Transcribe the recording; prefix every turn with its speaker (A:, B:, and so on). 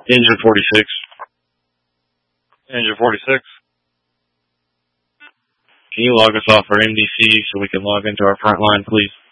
A: Engine 46.
B: Engine 46.
A: Can you log us off our MDC so we can log into our front line, please?